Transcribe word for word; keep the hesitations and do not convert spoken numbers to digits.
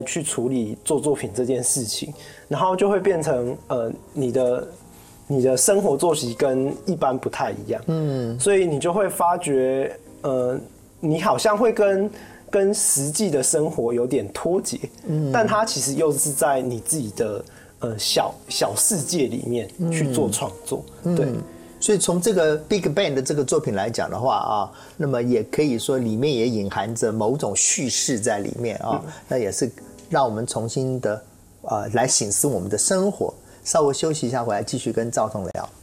去处理做作品这件事情，然后就会变成呃你的你的生活作息跟一般不太一样，嗯，所以你就会发觉呃你好像会跟跟实际的生活有点脱节，嗯，但它其实又是在你自己的呃小小世界里面去做创作，嗯、对。 所以从这个 Big Bang 的这个作品来讲的话啊，那么也可以说里面也隐含着某种叙事在里面啊，嗯、那也是让我们重新的呃来省思我们的生活。稍微休息一下，回来继续跟兆彤聊。